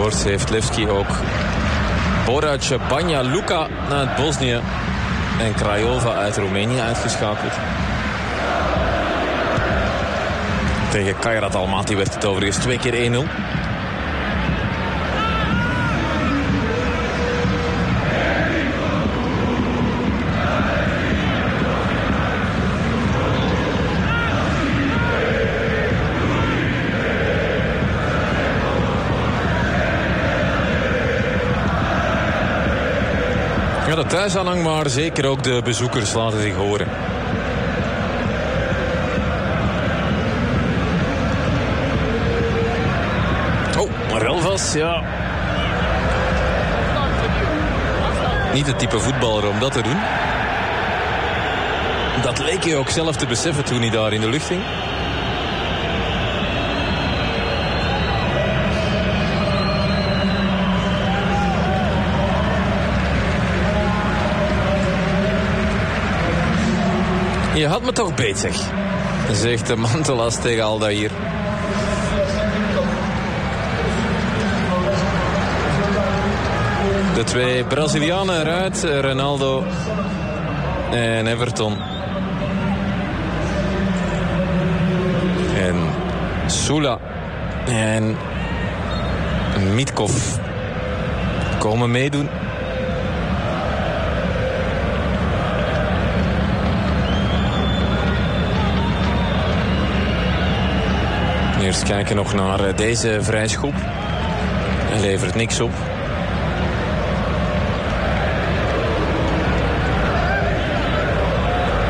Voorts heeft Levski ook Borac, Banja Luka uit Bosnië en Craiova uit Roemenië uitgeschakeld. Tegen Kairat Almaty werd het overigens 2 keer 1-0. Ja, de thuisaanhang, maar zeker ook de bezoekers laten zich horen. Relvas, ja. Niet het type voetballer om dat te doen. Dat leek hij ook zelf te beseffen toen hij daar in de lucht ging. Je had me toch beet, zeg. Zegt de Mantelas tegen Aldair. De 2 Brazilianen eruit, Ronaldo en Everton. En Sula en Mitkov komen meedoen. Eerst kijken nog naar deze vrijschop. Hij levert niks op.